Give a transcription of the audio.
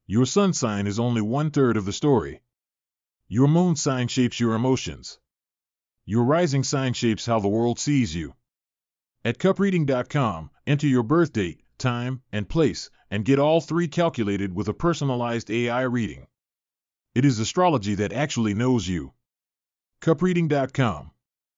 Your sun sign is only 1/3 of the story. Your moon sign shapes your emotions. Your rising sign shapes how the world sees you. At cupreading.com, enter your birth date, time, and place, and get all three calculated with a personalized AI reading. It is astrology that actually knows you. cupreading.com